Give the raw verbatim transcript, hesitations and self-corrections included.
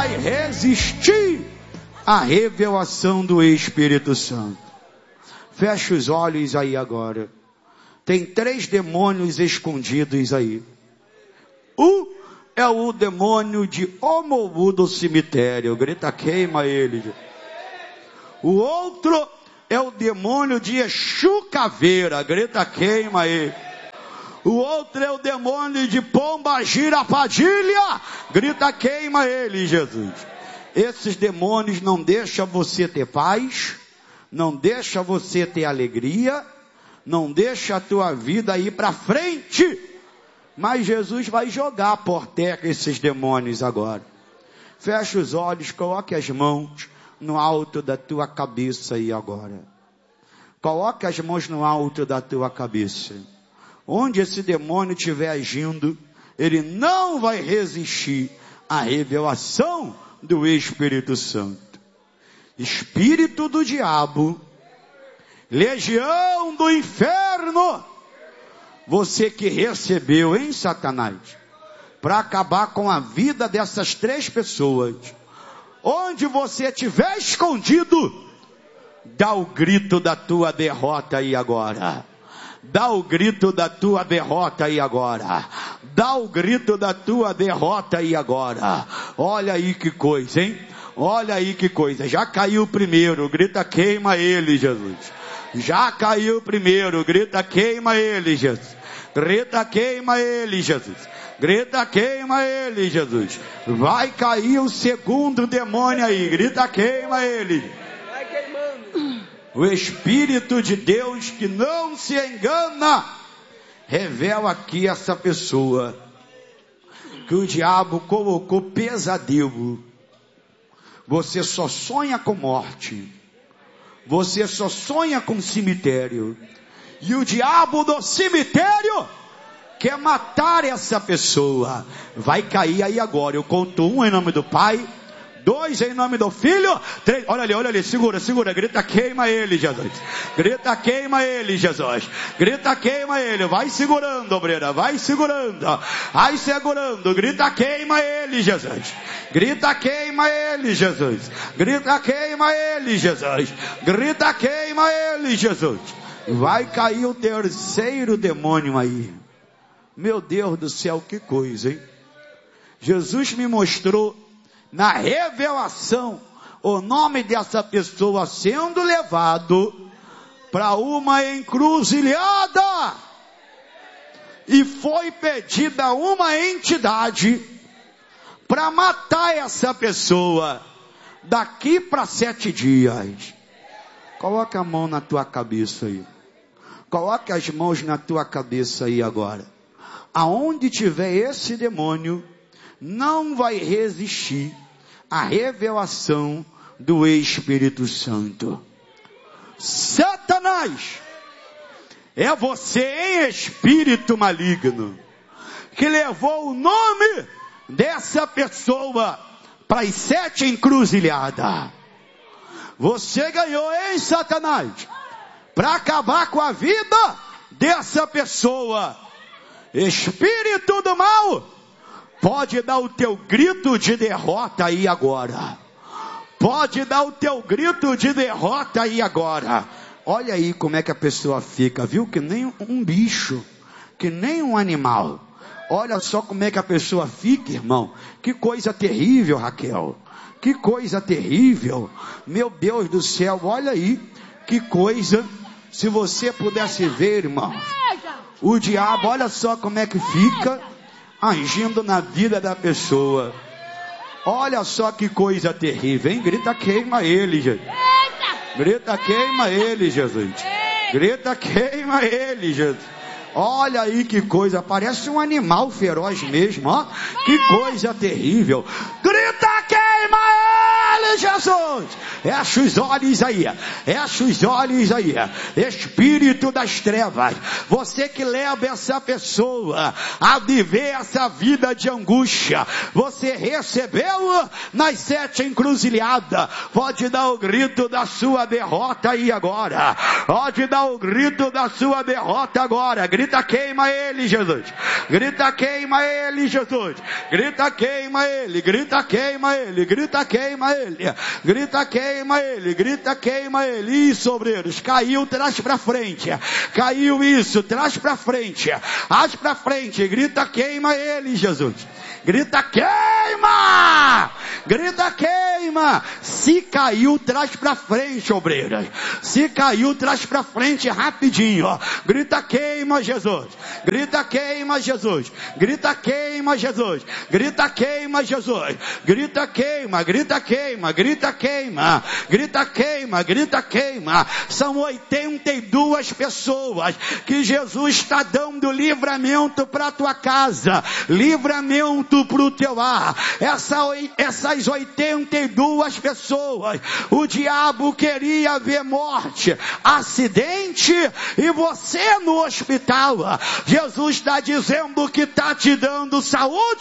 vai resistir à revelação do Espírito Santo. Fecha os olhos aí agora. Tem três demônios escondidos aí. Um é o demônio de Omobu do cemitério. Grita, queima ele. O outro é o demônio de Exu Caveira. Grita, queima ele. O outro é o demônio de Pomba Gira Padilha. Grita, queima ele, Jesus. Esses demônios não deixam você ter paz, não deixam você ter alegria, não deixam a tua vida ir para frente. Mas Jesus vai jogar por terra esses demônios agora. Fecha os olhos, coloque as mãos no alto da tua cabeça aí agora. Coloque as mãos no alto da tua cabeça. Onde esse demônio estiver agindo, ele não vai resistir à revelação do Espírito Santo. Espírito do diabo, legião do inferno, você que recebeu, hein, Satanás, para acabar com a vida dessas três pessoas, onde você estiver escondido, dá o grito da tua derrota aí agora. Dá o grito da tua derrota aí agora. Dá o grito da tua derrota aí agora. Olha aí que coisa, hein? Olha aí que coisa. Já caiu o primeiro. Grita, queima ele, Jesus. Já caiu o primeiro. Grita, queima ele, Jesus. Grita, queima ele, Jesus. Grita, queima ele, Jesus. Vai cair o segundo demônio aí. Grita, queima ele. O Espírito de Deus que não se engana, revela aqui essa pessoa, que o diabo colocou pesadelo. Você só sonha com morte, você só sonha com cemitério, e o diabo do cemitério quer matar essa pessoa. Vai cair aí agora. Eu conto um em nome do Pai, dois em nome do Filho, três, olha ali, olha ali, segura, segura, grita, queima ele, Jesus. Grita, queima ele, Jesus. Grita, queima ele, vai segurando, obreira, vai segurando, vai segurando, grita, queima ele, Jesus. Grita, queima ele, Jesus. Grita, queima ele, Jesus. Grita, queima ele, Jesus. Vai cair o terceiro demônio aí. Meu Deus do céu, que coisa, hein? Jesus me mostrou na revelação o nome dessa pessoa sendo levado para uma encruzilhada, e foi pedida uma entidade para matar essa pessoa daqui para sete dias. Coloca a mão na tua cabeça aí. Coloca as mãos na tua cabeça aí agora. Aonde tiver esse demônio, não vai resistir à revelação do Espírito Santo. Satanás, é você em espírito maligno que levou o nome dessa pessoa para as sete encruzilhadas. Você ganhou, hein, Satanás, para acabar com a vida dessa pessoa. Espírito do mal, pode dar o teu grito de derrota aí agora. Pode dar o teu grito de derrota aí agora. Olha aí como é que a pessoa fica, viu? Que nem um bicho, que nem um animal. Olha só como é que a pessoa fica, irmão. Que coisa terrível, Raquel. Que coisa terrível. Meu Deus do céu, olha aí. Que coisa. Se você pudesse ver, irmão, o diabo, olha só como é que fica agindo na vida da pessoa. Olha só que coisa terrível, hein? Grita, queima ele, Jesus. Grita, queima ele, Jesus. Grita, queima ele, Jesus. Olha aí que coisa, parece um animal feroz mesmo, ó. Que coisa terrível. Grita, queima ele, Jesus. fecha os olhos aí, fecha os olhos aí, espírito das trevas, você que leva essa pessoa a viver essa vida de angústia, você recebeu nas sete encruzilhadas, pode dar o grito da sua derrota aí agora, pode dar o grito da sua derrota agora, grita queima ele Jesus, grita queima ele Jesus, grita queima ele, grita queima ele, grita queima ele, grita queima ele, grita queima ele, isso obreiros, caiu, traz pra frente, caiu isso, traz pra frente, as pra frente, grita queima ele Jesus, grita queima, grita queima, se caiu, traz pra frente obreiras, se caiu, traz pra frente rapidinho, ó. Grita queima Jesus, grita queima Jesus, grita queima Jesus, grita queima Jesus, grita queima, grita queima, grita queima, grita queima, grita queima, são oitenta e duas pessoas que Jesus está dando livramento para tua casa, livramento para o teu lar, Essa, essas oitenta e duas pessoas, o diabo queria ver morte, acidente e você no hospital, Jesus está dizendo que está te dando saúde